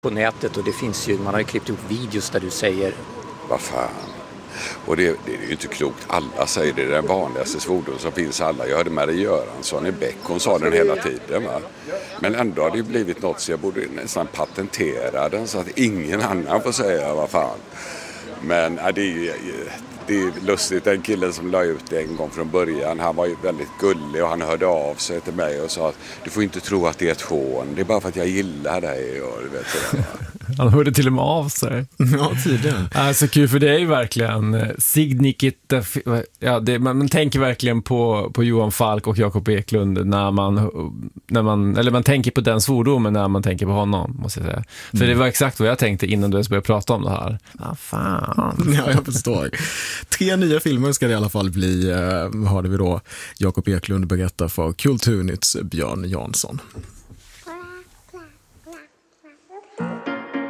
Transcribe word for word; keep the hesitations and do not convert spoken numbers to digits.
på nätet och det finns ju, man har ju klippt ihop videos där du säger vad fan. Och det, det är ju inte klokt. Alla säger det, det är den vanligaste svordom som finns alla. Jag hörde Marie Göransson i Bäck, hon sa den hela tiden, va? Men ändå har det ju blivit något så jag borde nästan patentera den så att ingen annan får säga vad fan. Men ja, det är ju det är lustigt, den killen som la ut det en gång från början, han var ju väldigt gullig och han hörde av sig till mig och sa att du får inte tro att det är ett hån, det är bara för att jag gillar dig och du vet sådär. Han hörde till och med av sig. Ja, tydligen. Alltså kul, för det är ju verkligen signikit, ja, det, man, man tänker verkligen på, på Johan Falk och Jakob Eklund när man, när man, eller man tänker på den svordomen när man tänker på honom, måste jag säga. För mm. det var exakt vad jag tänkte innan du ens började prata om det här. Ah, fan. Ja, jag förstår. Tre nya filmer ska det i alla fall bli, hörde vi då Jakob Eklund berätta för Kulturnytts Björn Jansson.